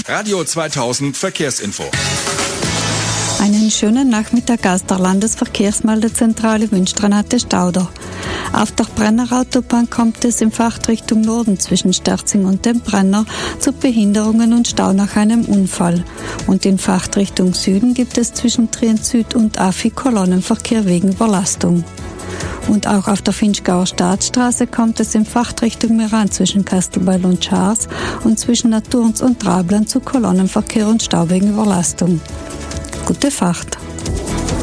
Radio 2000 Verkehrsinfo. Einen schönen Nachmittag aus der Landesverkehrsmeldezentrale wünscht Renate Stauder. Auf der Brennerautobahn kommt es in Fahrtrichtung Norden zwischen Sterzing und dem Brenner zu Behinderungen und Stau nach einem Unfall. Und in Fahrtrichtung Süden gibt es zwischen Trient Süd und Affi Kolonnenverkehr wegen Überlastung. Und auch auf der Finchgauer Staatsstraße kommt es in Fahrtrichtung Meran zwischen Kastelbeil und Schaars und zwischen Naturns und Trablant zu Kolonnenverkehr und Stau wegen Überlastung. Gute Fahrt!